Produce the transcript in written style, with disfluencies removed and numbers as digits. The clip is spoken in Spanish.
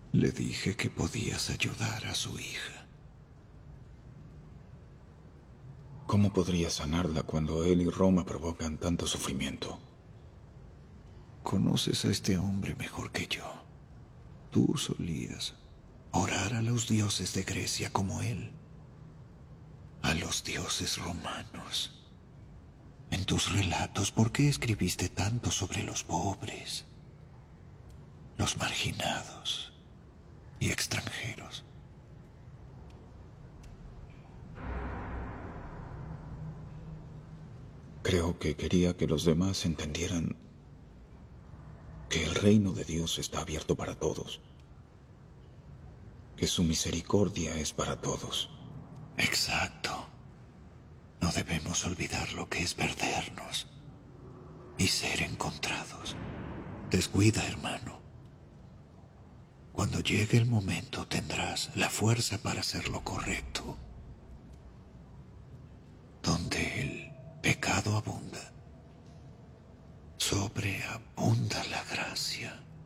Le dije que podías ayudar a su hija. ¿Cómo podría sanarla cuando él y Roma provocan tanto sufrimiento? Conoces a este hombre mejor que yo. Tú solías orar a los dioses de Grecia como él, a los dioses romanos. En tus relatos, ¿por qué escribiste tanto sobre los pobres, los marginados y extranjeros? Creo que quería que los demás entendieran que el reino de Dios está abierto para todos, que su misericordia es para todos. Exacto. No debemos olvidar lo que es perdernos y ser encontrados. Descuida, hermano. Cuando llegue el momento tendrás la fuerza para hacer lo correcto. Donde el pecado abunda, sobreabunda la gracia.